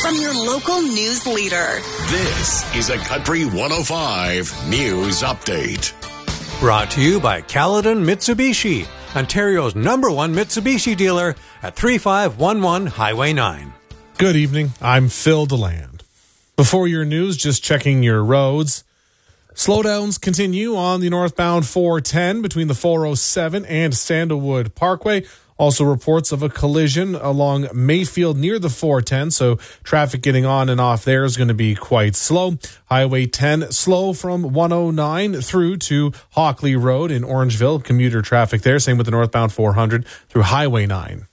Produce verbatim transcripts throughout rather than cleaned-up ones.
from your local news leader. This is a Country one oh five News Update. Brought to you by Caledon Mitsubishi, Ontario's number one Mitsubishi dealer at thirty-five eleven Highway nine. Good evening. I'm Phil DeLand. Before your news, just checking your roads. Slowdowns continue on the northbound four ten between the four oh seven and Sandalwood Parkway. Also reports of a collision along Mayfield near the four ten, so traffic getting on and off there is going to be quite slow. Highway ten slow from one oh nine through to Hockley Road in Orangeville. Commuter traffic there. Same with the northbound four hundred through Highway nine.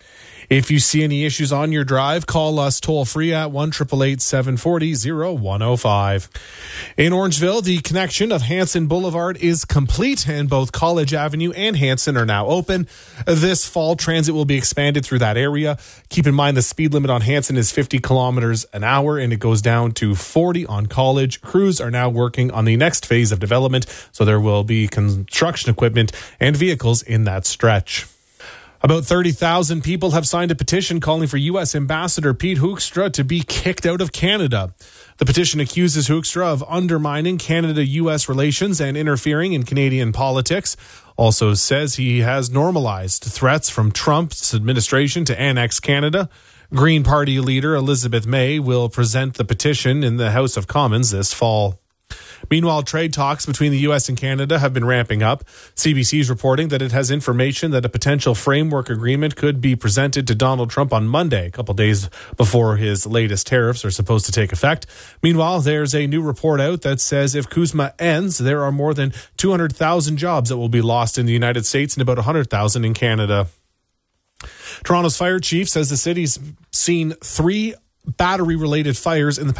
If you see any issues on your drive, call us toll-free at one eight eight eight, seven four zero, oh one oh five. In Orangeville, the connection of Hanson Boulevard is complete, and both College Avenue and Hanson are now open. This fall, transit will be expanded through that area. Keep in mind the speed limit on Hanson is fifty kilometers an hour, and it goes down to forty on College. Crews are now working on the next phase of development, so there will be construction equipment and vehicles in that stretch. About thirty thousand people have signed a petition calling for U S Ambassador Pete Hoekstra to be kicked out of Canada. The petition accuses Hoekstra of undermining Canada-U S relations and interfering in Canadian politics. Also says he has normalized threats from Trump's administration to annex Canada. Green Party leader Elizabeth May will present the petition in the House of Commons this fall. Meanwhile, trade talks between the U S and Canada have been ramping up. C B C is reporting that it has information that a potential framework agreement could be presented to Donald Trump on Monday, a couple days before his latest tariffs are supposed to take effect. Meanwhile, there's a new report out that says if CUSMA ends, there are more than two hundred thousand jobs that will be lost in the United States and about one hundred thousand in Canada. Toronto's fire chief says the city's seen three battery-related fires in the